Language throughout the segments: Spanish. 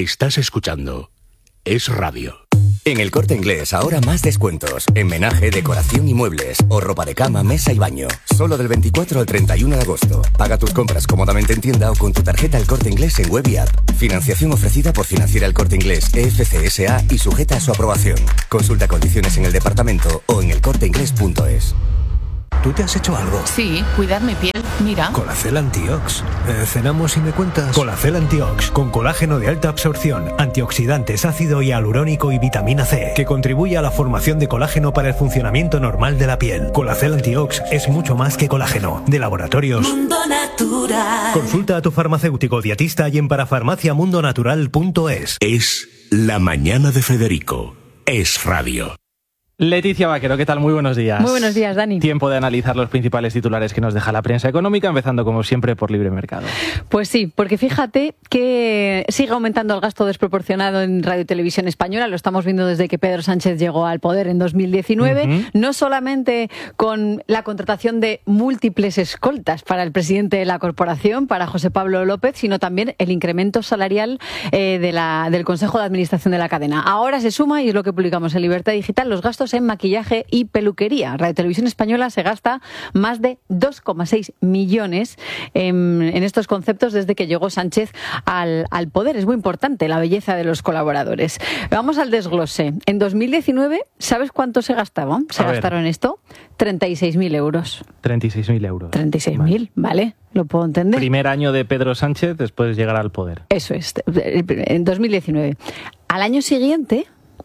Estás escuchando Es Radio. En El Corte Inglés, ahora más descuentos. En menaje, decoración y muebles. O ropa de cama, mesa y baño. Solo del 24 al 31 de agosto. Paga tus compras cómodamente en tienda o con tu tarjeta El Corte Inglés en web y app. Financiación ofrecida por Financiera El Corte Inglés, EFC S.A. y sujeta a su aprobación. Consulta condiciones en el departamento o en elcorteinglés.es. ¿Tú te has hecho algo? Sí, cuidar mi piel, mira. Colacel Antiox. ¿Cenamos y me cuentas? Colacel Antiox, con colágeno de alta absorción, antioxidantes, ácido hialurónico y vitamina C, que contribuye a la formación de colágeno para el funcionamiento normal de la piel. Colacel Antiox es mucho más que colágeno. De Laboratorios Mundo Natural. Consulta a tu farmacéutico dietista y en parafarmaciamundonatural.es. Es La Mañana de Federico. Es Radio. Leticia Vaquero, ¿qué tal? Muy buenos días. Muy buenos días, Dani. Tiempo de analizar los principales titulares que nos deja la prensa económica, empezando como siempre por Libre Mercado. Pues sí, porque fíjate que sigue aumentando el gasto desproporcionado en Radio y Televisión Española. Lo estamos viendo desde que Pedro Sánchez llegó al poder en 2019. No solamente con la contratación de múltiples escoltas para el presidente de la corporación, para José Pablo López, sino también el incremento salarial del Consejo de Administración de la cadena. Ahora se suma, y es lo que publicamos en Libertad Digital, los gastos en maquillaje y peluquería. Radio Televisión Española se gasta más de 2,6 millones en estos conceptos desde que llegó Sánchez al poder. Es muy importante la belleza de los colaboradores. Vamos al desglose. En 2019, ¿sabes cuánto se gastaron? ¿Gastaron esto? 36.000 euros. 36.000 euros. 36.000, vale. Lo puedo entender. Primer año de Pedro Sánchez después de llegar al poder. Eso es, en 2019. Al año siguiente,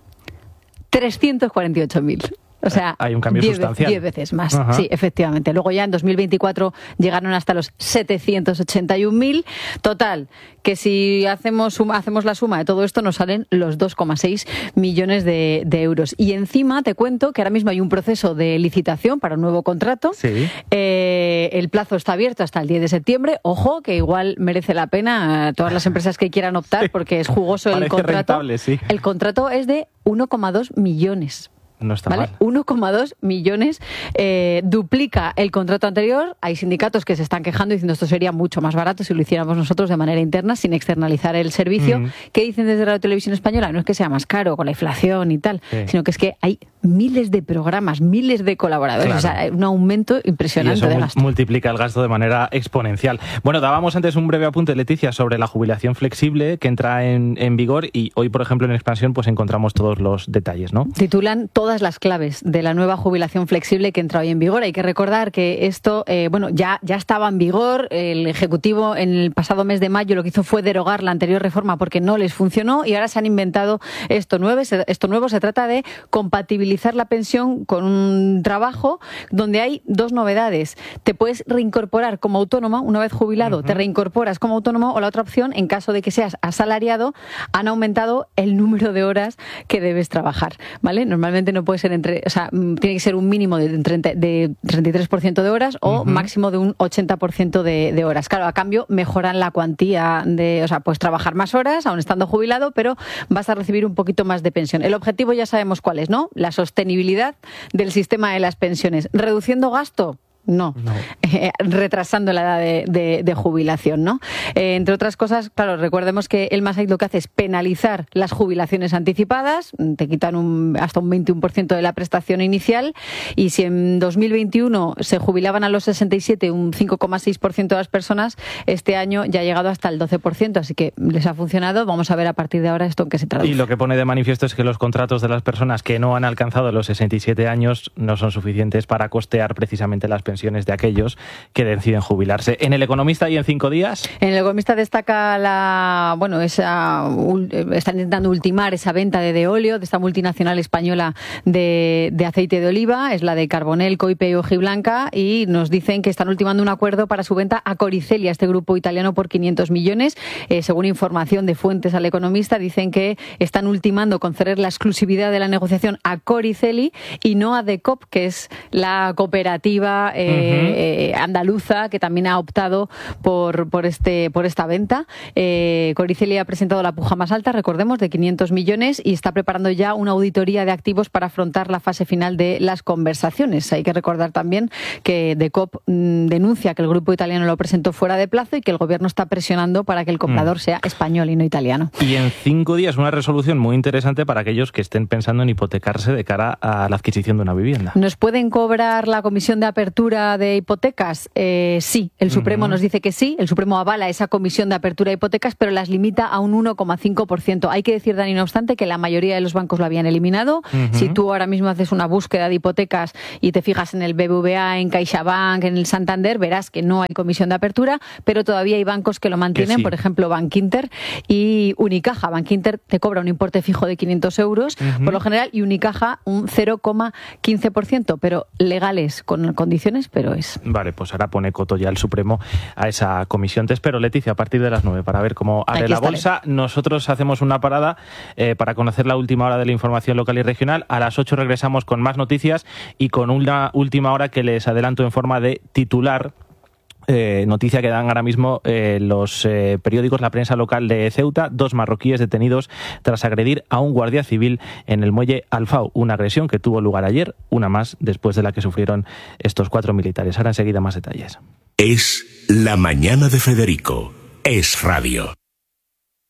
348.000. O sea, hay un cambio sustancial. 10 veces más. Ajá. Sí, efectivamente. Luego ya en 2024 llegaron hasta los 781.000. Total, que si hacemos la suma de todo esto nos salen los 2,6 millones de euros. Y encima te cuento que ahora mismo hay un proceso de licitación para un nuevo contrato. Sí. El plazo está abierto hasta el 10 de septiembre. Ojo, que igual merece la pena a todas las empresas que quieran optar porque es jugoso el contrato. Rentable, sí. El contrato es de 1,2 millones. No está ¿vale? mal. 1,2 millones, duplica el contrato anterior. Hay sindicatos que se están quejando diciendo esto sería mucho más barato si lo hiciéramos nosotros de manera interna, sin externalizar el servicio. ¿Qué dicen desde Radio Televisión Española? No es que sea más caro con la inflación y tal, sino que es que hay miles de programas, miles de colaboradores. Claro. O sea, un aumento impresionante y eso de gasto. multiplica el gasto de manera exponencial. Bueno, dábamos antes un breve apunte, Leticia, sobre la jubilación flexible que entra en vigor y hoy, por ejemplo, en Expansión pues encontramos todos los detalles, ¿no? Titulan todas las claves de la nueva jubilación flexible que entra hoy en vigor. Hay que recordar que esto, ya estaba en vigor. El Ejecutivo en el pasado mes de mayo lo que hizo fue derogar la anterior reforma porque no les funcionó y ahora se han inventado esto nuevo. Se trata de compatibilizar la pensión con un trabajo donde hay dos novedades. Te puedes reincorporar como autónoma una vez jubilado, te reincorporas como autónomo, o la otra opción, en caso de que seas asalariado, han aumentado el número de horas que debes trabajar, ¿vale? Normalmente no puede ser tiene que ser un mínimo de 33% de horas o máximo de un 80% de horas. Claro, a cambio mejoran la cuantía puedes trabajar más horas aún estando jubilado, pero vas a recibir un poquito más de pensión. El objetivo ya sabemos cuál es, ¿no? La sostenibilidad del sistema de las pensiones. ¿Reduciendo gasto? No. Retrasando la edad de jubilación, ¿no? Entre otras cosas, claro, recordemos que el MASAID lo que hace es penalizar las jubilaciones anticipadas, te quitan hasta un 21% de la prestación inicial, y si en 2021 se jubilaban a los 67 un 5,6% de las personas, este año ya ha llegado hasta el 12%, así que les ha funcionado. Vamos a ver a partir de ahora esto en qué se traduce. Y lo que pone de manifiesto es que los contratos de las personas que no han alcanzado los 67 años no son suficientes para costear precisamente las pensiones de aquellos que deciden jubilarse. En El Economista y en 5 días. En El Economista destaca está intentando ultimar esa venta de Deolio, de esta multinacional española de aceite de oliva, es la de Carbonell, Coipe y Hojiblanca, y nos dicen que están ultimando un acuerdo para su venta a Coricelia, este grupo italiano, por 500 millones. Según información de fuentes al Economista, dicen que están ultimando conceder la exclusividad de la negociación a Coriceli y no a Decop, que es la cooperativa andaluza, que también ha optado por esta venta. Coriceli ha presentado la puja más alta, recordemos, de 500 millones y está preparando ya una auditoría de activos para afrontar la fase final de las conversaciones. Hay que recordar también que DECOP denuncia que el grupo italiano lo presentó fuera de plazo y que el gobierno está presionando para que el comprador sea español y no italiano. Y en 5 días una resolución muy interesante para aquellos que estén pensando en hipotecarse de cara a la adquisición de una vivienda. ¿Nos pueden cobrar la comisión de apertura de hipotecas? Sí, el Supremo nos dice que sí. El Supremo avala esa comisión de apertura de hipotecas, pero las limita a un 1,5%. Hay que decir, Dani, no obstante, que la mayoría de los bancos lo habían eliminado. Si tú ahora mismo haces una búsqueda de hipotecas y te fijas en el BBVA, en CaixaBank, en el Santander, verás que no hay comisión de apertura, pero todavía hay bancos que lo mantienen, por ejemplo, Bankinter y Unicaja. Bankinter te cobra un importe fijo de 500 euros, por lo general, y Unicaja un 0,15%, pero legales, con condiciones, pero es. Vale, pues ahora pone coto ya el Supremo a esa comisión. Te espero, Leticia, a partir de las 9 para ver cómo abre la bolsa. Nosotros hacemos una parada para conocer la última hora de la información local y regional. A las 8 regresamos con más noticias y con una última hora que les adelanto en forma de titular. Noticia que dan ahora mismo los periódicos, la prensa local de Ceuta. 2 marroquíes detenidos tras agredir a un guardia civil en el muelle Alfau. Una agresión que tuvo lugar ayer, una más después de la que sufrieron estos 4 militares. Ahora enseguida más detalles. Es la mañana de Federico. Es radio.